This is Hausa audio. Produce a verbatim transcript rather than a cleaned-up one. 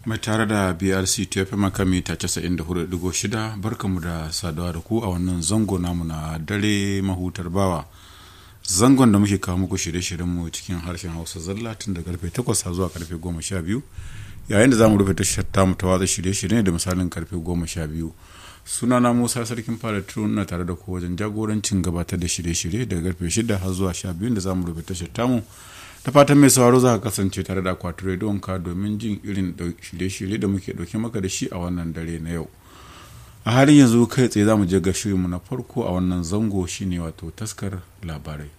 mai tare da B R C T F M makami ta casa'in da hudu digo shida. Barkamu da saduwa da ku a wannan zango namu na dare mahutar bawa, zangon da muke kawo muku shirye-shiryen mu cikin harshen Hausa zalla tun da karfe takwas zuwa karfe goma sha biyu, yayin da zamu rufe tashar tamu ta watsa shirye-shirye da misalin karfe goma sha biyu. Sunana Musa Sarkin Fara Tun na tare da ku wajen jagorancin gabatar da shirye-shirye daga karfe shida har zuwa sha biyu da zamu rufe tashar tamu. Ta fatan mai sauraro za ka kasance tare da akwatin rediyon ka domin jin irin shirye-shirye da muke dauke maka da shi a wannan dare na yau. A halin yanzu kai tsaye zamu je ga shirinmu na farko a wannan zango, shine wato taskar labarai.